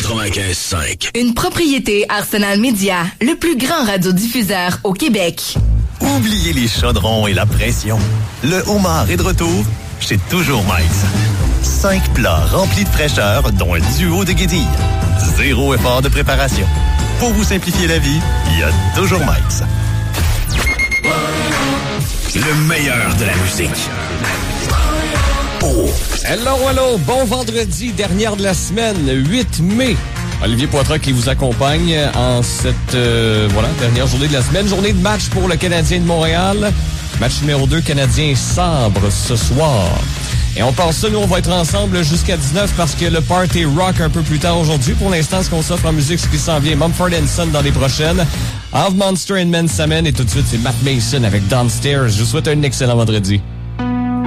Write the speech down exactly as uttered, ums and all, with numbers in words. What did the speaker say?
quatre-vingt-quinze cinq. Une propriété Arsenal Media, le plus grand radiodiffuseur au Québec. Oubliez les chaudrons et la pression. Le homard est de retour chez Toujours Mike's. Cinq plats remplis de fraîcheur, dont un duo de guédilles. Zéro effort de préparation. Pour vous simplifier la vie, il y a Toujours Mike's. Le meilleur de la musique. Oh. Hello, hello, bon vendredi, dernière de la semaine, huit mai. Olivier Poitras qui vous accompagne en cette euh, voilà dernière journée de la semaine. Journée de match pour le Canadien de Montréal. Match numéro deux, Canadien Sabre ce soir. Et on pense ça, nous on va être ensemble jusqu'à dix-neuf parce que le party rock un peu plus tard aujourd'hui. Pour l'instant, ce qu'on s'offre en musique, ce qui s'en vient, Mumford and Son dans les prochaines. Of Monster and Men Samen et tout de suite c'est Matt Mason avec Downstairs. Je vous souhaite un excellent vendredi.